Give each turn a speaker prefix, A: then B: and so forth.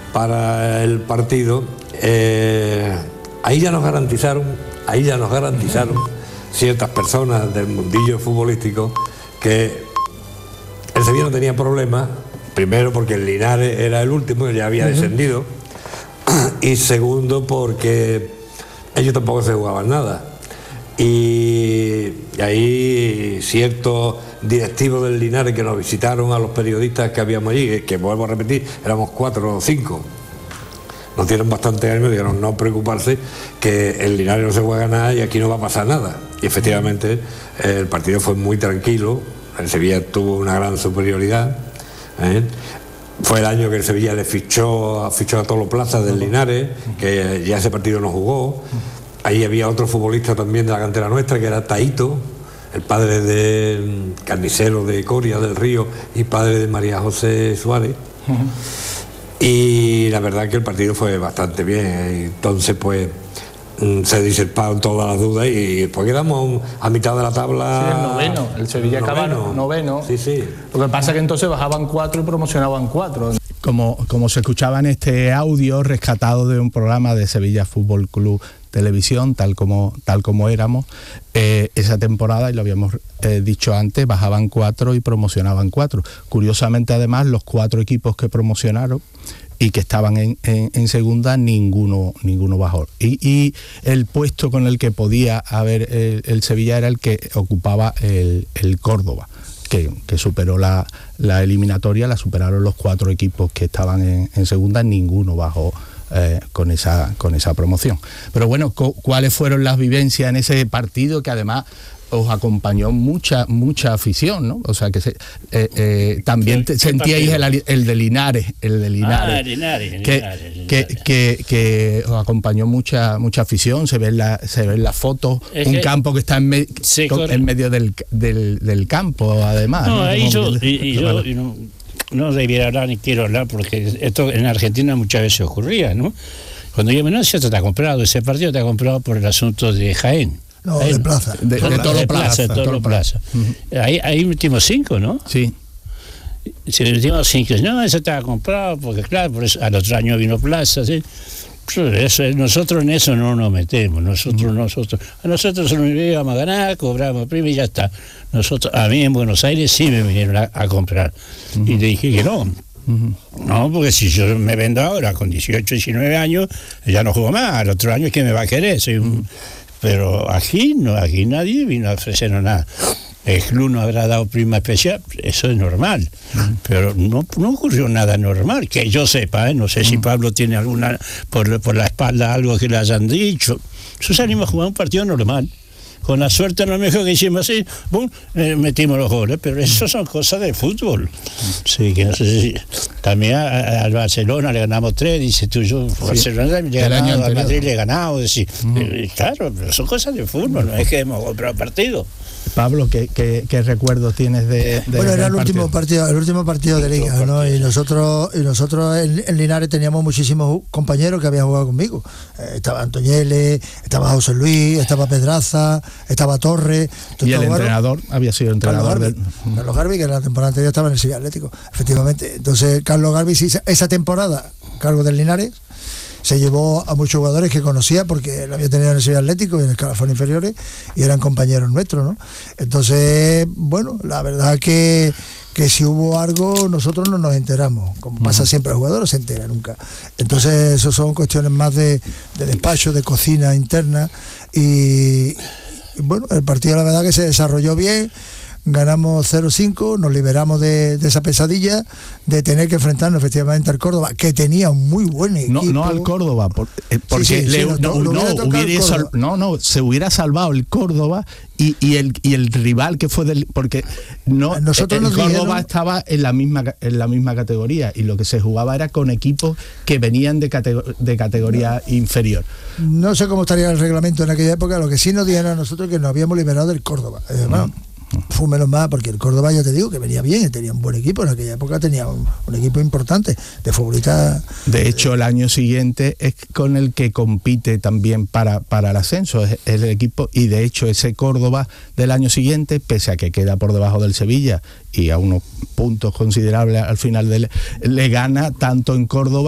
A: para el partido, ahí ya nos garantizaron ciertas personas del mundillo futbolístico que el Sevilla no tenía problemas, primero porque el Linares era el último, ya había descendido, y segundo porque ellos tampoco se jugaban nada. Y ahí ciertos directivos del Linares que nos visitaron a los periodistas que habíamos allí, que vuelvo a repetir, éramos 4 o 5, nos dieron bastante ánimo y dijeron no preocuparse, que el Linares no se juega nada y aquí no va a pasar nada. Y efectivamente el partido fue muy tranquilo, el Sevilla tuvo una gran superioridad, Fue el año que el Sevilla le fichó a Tolo Plaza del Linares, que ya ese partido no jugó. Ahí había otro futbolista también de la cantera nuestra, que era Taito, el padre de carnicero de Coria del Río y padre de María José Suárez. Y la verdad que el partido fue bastante bien. Entonces pues se diserparon todas las dudas y después quedamos a mitad de la tabla.
B: Sí, el noveno, el Sevilla acaba noveno.
A: Sí, sí.
B: Lo que pasa es que entonces bajaban 4 y promocionaban 4.
C: Como se escuchaba en este audio rescatado de un programa de Sevilla Fútbol Club Televisión, tal como éramos, esa temporada, y lo habíamos dicho antes, bajaban 4 y promocionaban 4. Curiosamente, además, los 4 equipos que promocionaron y que estaban en segunda, ninguno bajó. Y el puesto con el que podía haber el Sevilla era el que ocupaba el Córdoba, que superó la eliminatoria, la superaron los 4 equipos que estaban en segunda, ninguno bajó con esa promoción. Pero bueno, ¿cuáles fueron las vivencias en ese partido que además os acompañó mucha mucha afición, ¿no? O sea que también sentíais el de Linares, Linares. Que os acompañó mucha afición. Se ven las fotos, un campo que está en medio del campo, además.
D: No, ahí yo no debiera hablar ni quiero hablar, porque esto en Argentina muchas veces ocurría, ¿no? Cuando yo me te ha comprado ese partido, te ha comprado por el asunto de Jaén.
E: No, de Plaza.
D: De Tolo Plaza. Ahí metimos 5, ¿no?
C: Sí.
D: Si metimos 5, no, ese estaba comprado, porque claro, por eso al otro año vino Plaza, ¿sí? Nosotros en eso no nos metemos, a nosotros nos íbamos a ganar, cobramos prima y ya está. A mí en Buenos Aires sí me vinieron a comprar, y le dije que no. No, porque si yo me vendo ahora con 18, 19 años, ya no juego más, al otro año es que me va a querer, pero aquí nadie vino a ofrecernos nada. El club no habrá dado prima especial, eso es normal, pero no ocurrió nada normal, que yo sepa, no sé si Pablo tiene alguna, por la espalda algo que le hayan dicho. Nosotros salimos a jugar un partido normal, con la suerte a lo mejor que hicimos así, boom, metimos los goles, pero eso son cosas de fútbol. Sí, que no sé si también al Barcelona le ganamos 3, dice tú, yo Barcelona le he ganado, al Madrid le he ganado, decir, claro, pero son cosas de fútbol, no es que hemos comprado partido.
C: Pablo, ¿qué recuerdos tienes de
E: bueno, era el último partido de Liga, ¿no? Y nosotros en Linares teníamos muchísimos compañeros que habían jugado conmigo. Estaba Antoñele, estaba José Luis, estaba Pedraza, estaba Torres.
C: Y el entrenador había sido entrenador
E: Carlos Garbi, que en la temporada anterior estaba en el Sevilla Atlético, efectivamente. Entonces Carlos Garbi, esa temporada, cargo del Linares, se llevó a muchos jugadores que conocía porque lo había tenido en el Sevilla Atlético y en el escalafón inferiores y eran compañeros nuestros, ¿no? Entonces, bueno, la verdad que si hubo algo nosotros no nos enteramos, como pasa siempre, el jugador no se entera nunca. Entonces eso son cuestiones más de despacho, de cocina interna y bueno, el partido la verdad que se desarrolló bien. Ganamos 0-5, nos liberamos de esa pesadilla de tener que enfrentarnos efectivamente al Córdoba, que tenía un muy buen equipo.
C: No al Córdoba, porque se hubiera salvado el Córdoba y el rival que fue porque el Córdoba estaba en la misma categoría y lo que se jugaba era con equipos que venían de categoría inferior.
E: No sé cómo estaría el reglamento en aquella época, lo que sí nos dijeron a nosotros que nos habíamos liberado del Córdoba. Fue menos más, porque el Córdoba, ya te digo, que venía bien, tenía un buen equipo, en aquella época tenía un equipo importante de futbolistas.
C: De hecho, el año siguiente es con el que compite también para el ascenso, es el equipo, y de hecho ese Córdoba del año siguiente, pese a que queda por debajo del Sevilla y a unos puntos considerables al final le gana tanto en Córdoba